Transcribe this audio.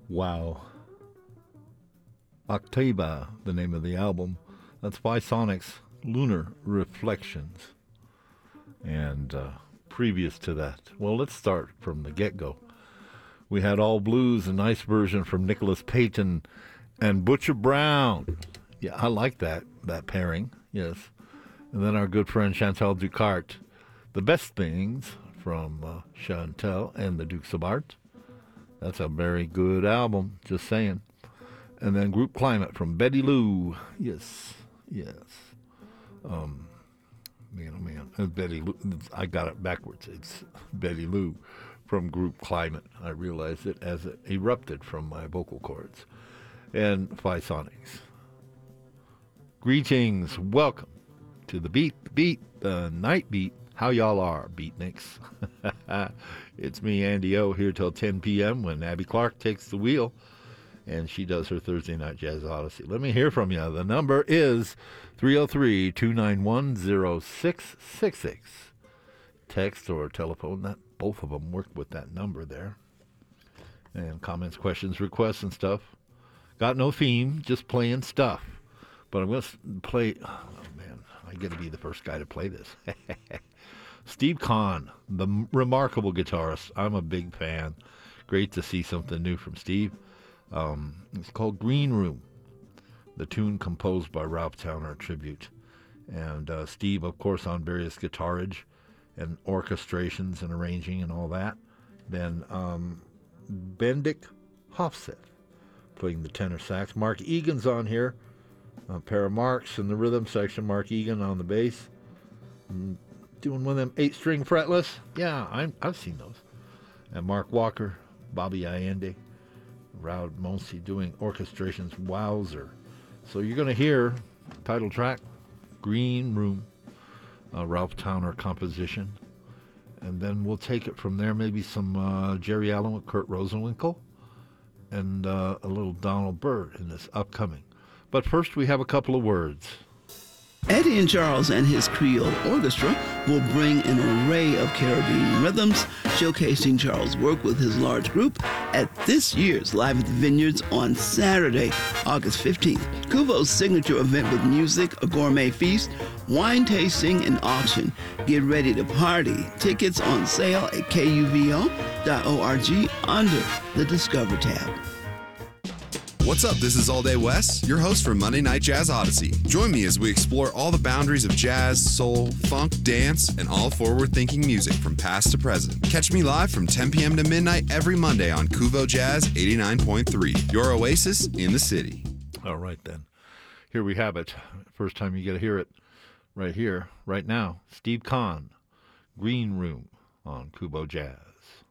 Wow. Octava, the name of the album. That's Bisonics, Lunar Reflections. And previous to that, well, let's start from the get-go. We had All Blues, a nice version from Nicholas Payton and Butcher Brown. Yeah, I like that pairing, yes. And then our good friend Chantal Ducart, The Best Things from Chantal and the Dukes of Art. That's a very good album, just saying. And then Group Climate from Betty Lou. Yes, yes. Man, oh man. Betty Lou, I got it backwards. It's Betty Lou from Group Climate. I realized it as it erupted from my vocal cords. And Bisonics. Greetings. Welcome to the the night beat. How y'all are, beatniks? It's me, Andy O, here till 10 p.m. when Abby Clark takes the wheel and she does her Thursday Night Jazz Odyssey. Let me hear from you. The number is 303-291-0666. Text or telephone, both of them work with that number there. And comments, questions, requests, and stuff. Got no theme, just playing stuff. But I'm going to play... Oh, man, I got to be the first guy to play this. Steve Kahn, the remarkable guitarist. I'm a big fan. Great to see something new from Steve. It's called Green Room, the tune composed by Ralph Towner Tribute. And Steve, of course, on various guitarage and orchestrations and arranging and all that. Then Bendik Hofseth playing the tenor sax. Mark Egan's on here. A pair of Marks in the rhythm section. Mark Egan on the bass. Doing one of them 8-string fretless. Yeah, I've seen those. And Mark Walker, Bobby Allende, Raud Monsi doing orchestrations. Wowzer. So you're going to hear title track, Green Room, Ralph Towner composition. And then we'll take it from there. Maybe some Jerry Allen with Kurt Rosenwinkel and a little Donald Byrd in this upcoming. But first we have a couple of words. Eddie and Charles and his Creole Orchestra will bring an array of Caribbean rhythms, showcasing Charles' work with his large group at this year's Live at the Vineyards on Saturday, August 15th. Kuvo's signature event with music, a gourmet feast, wine tasting, and auction. Get ready to party. Tickets on sale at kuvo.org under the Discover tab. What's up? This is All Day Wes, your host for Monday Night Jazz Odyssey. Join me as we explore all the boundaries of jazz, soul, funk, dance, and all forward-thinking music from past to present. Catch me live from 10 p.m. to midnight every Monday on Kuvo Jazz 89.3, your oasis in the city. All right, then. Here we have it. First time you get to hear it right here, right now. Steve Kahn, Green Room on Kuvo Jazz.